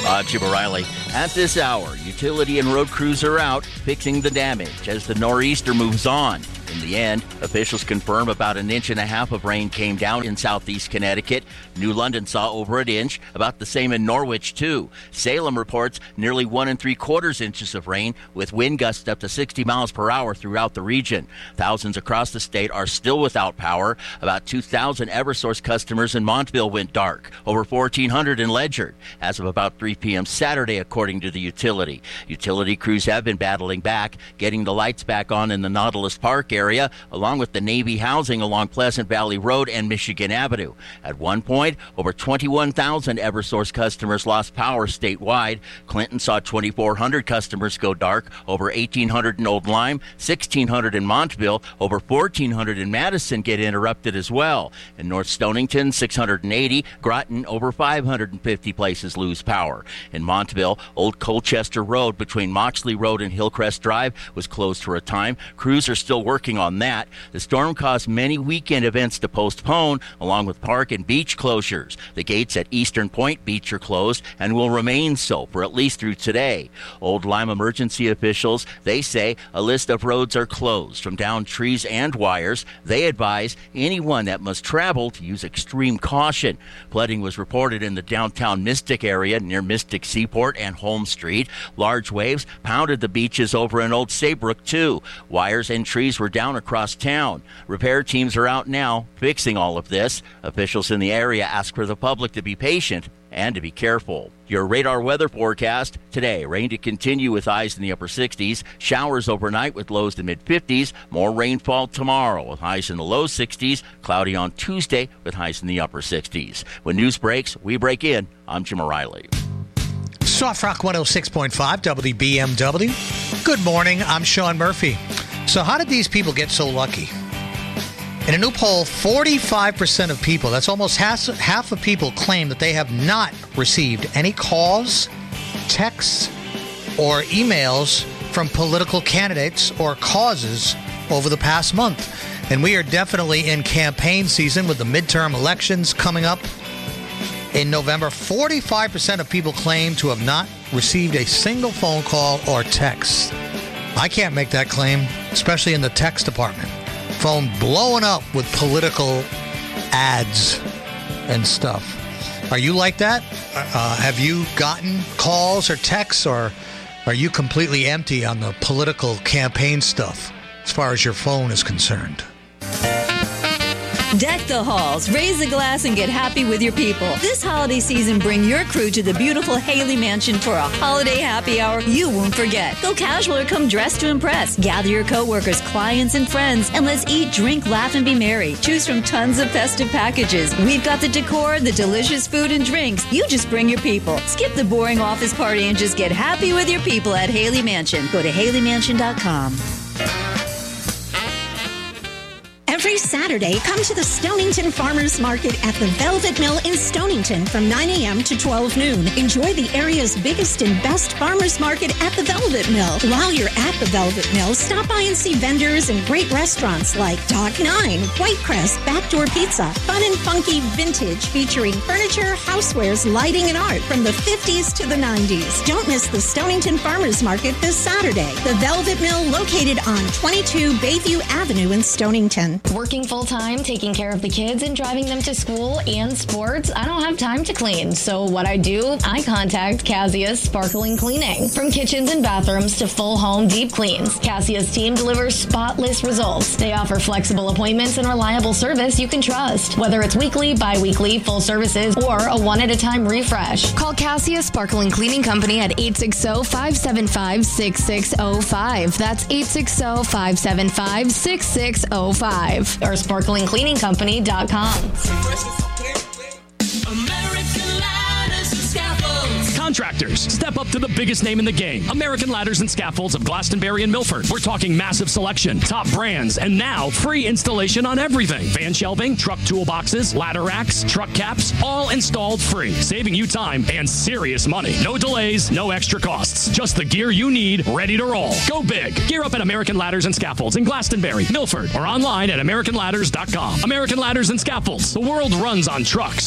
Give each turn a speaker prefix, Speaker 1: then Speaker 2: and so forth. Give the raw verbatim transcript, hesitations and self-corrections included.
Speaker 1: Uh, Jim O'Reilly. At this hour, utility and road crews are out fixing the damage as the nor'easter moves on. In the end, officials confirm about an inch and a half of rain came down in southeast Connecticut. New London saw over an inch, about the same in Norwich, too. Salem reports nearly one and three quarters inches of rain, with wind gusts up to sixty miles per hour throughout the region. Thousands across the state are still without power. About two thousand Eversource customers in Montville went dark, over fourteen hundred in Ledyard, as of about three p.m. Saturday, according to the utility. Utility crews have been battling back, getting the lights back on in the Nautilus Park area. area, along with the Navy housing along Pleasant Valley Road and Michigan Avenue. At one point, over twenty-one thousand Eversource customers lost power statewide. Clinton saw twenty-four hundred customers go dark, over eighteen hundred in Old Lyme, sixteen hundred in Montville, over fourteen hundred in Madison get interrupted as well. In North Stonington, six hundred eighty, Groton, over five hundred fifty places lose power. In Montville, Old Colchester Road between Moxley Road and Hillcrest Drive was closed for a time. Crews are still working on that. The storm caused many weekend events to postpone, along with park and beach closures. The gates at Eastern Point Beach are closed and will remain so for at least through today. Old Lyme emergency officials, they say a list of roads are closed from downed trees and wires. They advise anyone that must travel to use extreme caution. Flooding was reported in the downtown Mystic area near Mystic Seaport and Holmes Street. Large waves pounded the beaches over in Old Saybrook, too. Wires and trees were down across town. Repair teams are out now fixing all of this. Officials in the area ask for the public to be patient and to be careful. Your radar weather forecast today: rain to continue with highs in the upper sixties, showers overnight with lows to mid fifties, more rainfall tomorrow with highs in the low sixties, cloudy on Tuesday with highs in the upper sixties. When news breaks, we break in. I'm Jim O'Reilly.
Speaker 2: Soft Rock one oh six point five W B M W. Good morning, I'm Sean Murphy. So how did these people get so lucky? In a new poll, forty-five percent of people, that's almost half, half of people, claim that they have not received any calls, texts, or emails from political candidates or causes over the past month. And we are definitely in campaign season with the midterm elections coming up in November. forty-five percent of people claim to have not received a single phone call or text. I can't make that claim, especially in the text department. Phone blowing up with political ads and stuff. Are you like that? Uh, have you gotten calls or texts, or are you completely empty on the political campaign stuff as far as your phone is concerned?
Speaker 3: Deck the halls, raise the glass, and get happy with your people. This holiday season, bring your crew to the beautiful Haley Mansion for a holiday happy hour you won't forget. Go casual or come dressed to impress. Gather your coworkers, clients, and friends, and let's eat, drink, laugh, and be merry. Choose from tons of festive packages. We've got the decor, the delicious food and drinks. You just bring your people. Skip the boring office party and just get happy with your people at Haley Mansion. Go to haley mansion dot com.
Speaker 4: Every Saturday, come to the Stonington Farmers Market at the Velvet Mill in Stonington from nine a.m. to twelve noon. Enjoy the area's biggest and best farmers market at the Velvet Mill. While you're at the Velvet Mill, stop by and see vendors and great restaurants like Dock Nine, Whitecrest, Backdoor Pizza, fun and funky vintage featuring furniture, housewares, lighting, and art from the fifties to the nineties. Don't miss the Stonington Farmers Market this Saturday. The Velvet Mill, located on twenty-two Bayview Avenue in Stonington.
Speaker 5: Working full-time, taking care of the kids and driving them to school and sports, I don't have time to clean. So what I do, I contact Cassius Sparkling Cleaning. From kitchens and bathrooms to full home deep cleans, Cassius team delivers spotless results. They offer flexible appointments and reliable service you can trust. Whether it's weekly, bi-weekly, full services, or a one-at-a-time refresh. Call Cassius Sparkling Cleaning Company at eight six zero, five seven five, six six zero five. That's eight six zero, five seven five, six six zero five. Or sparkling cleaning company dot com.
Speaker 6: American Ladders and Scaffolds. Contractors, step up to the biggest name in the game. American Ladders and Scaffolds of Glastonbury and Milford. We're talking massive selection, top brands, and now free installation on everything. Fan shelving, truck toolboxes, ladder racks, truck caps, all installed free, saving you time and serious money. No delays, no extra costs. Just the gear you need, ready to roll. Go big. Gear up at American Ladders and Scaffolds in Glastonbury, Milford, or online at american ladders dot com. American Ladders and Scaffolds. The world runs on trucks.